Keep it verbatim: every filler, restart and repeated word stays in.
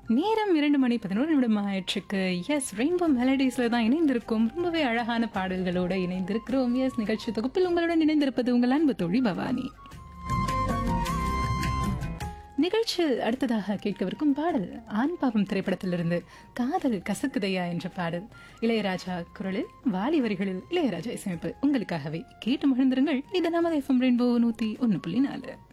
நேரம் இரண்டு மணி பதினோரு நிமிடம் ஆயிற்றுக்கு. எஸ், ரெயின்போ மெலடிஸ்ல தான் இணைந்திருக்கும். ரொம்பவே அழகான பாடல்களோட இணைந்திருக்கிறோம். எஸ், நிகழ்ச்சி தொகுப்பில் உங்களுடன் இணைந்திருப்பது உங்கள் அன்பு தோழி பவானி. நிகழ்ச்சியில் அடுத்ததாக கேட்கவிருக்கும் பாடல் ஆண் பாவம் திரைப்படத்திலிருந்து காதல் கசக்குதையா என்ற பாடல். இளையராஜா குரலில், வாலி வரிகளில் இளையராஜா இசையமைப்பு. உங்களுக்காகவே கேட்டு மகிழ்ந்திருங்கள். இது நமது எஃப்எம் ரெயின்போ நூத்தி ஒன்னு புள்ளி நாலு.